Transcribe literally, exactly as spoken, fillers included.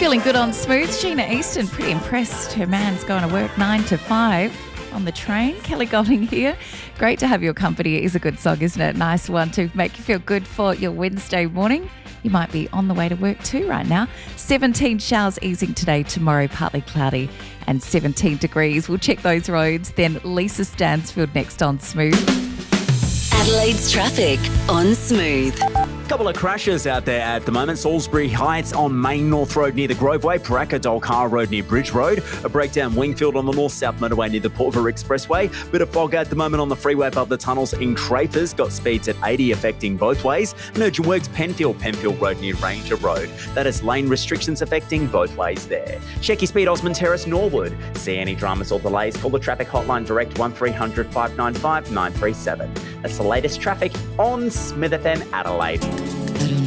Feeling good on Smooth. Gina Easton, pretty impressed. Her man's going to work nine to five on the train. Kelly Golding here. Great to have your company. It is a good song, isn't it? Nice one to make you feel good for your Wednesday morning. You might be on the way to work too right now. seventeen showers easing today, tomorrow partly cloudy and seventeen degrees. We'll check those roads. Then Lisa Stansfield next on Smooth. Adelaide's traffic on Smooth. Couple of crashes out there at the moment. Salisbury Heights on Main North Road near the Groveway, Paraka Dolcar Road near Bridge Road, a breakdown Wingfield on the north-south motorway near the Portville Expressway. Bit of fog at the moment on the freeway above the tunnels in Crafers, got speeds at eighty affecting both ways. And urgent works Penfield, Penfield Road near Ranger Road. That is lane restrictions affecting both ways there. Check your speed, Osmond Terrace, Norwood. See any dramas or delays, call the traffic hotline direct one three hundred five nine five nine three seven. That's the latest traffic on Smith F M Adelaide.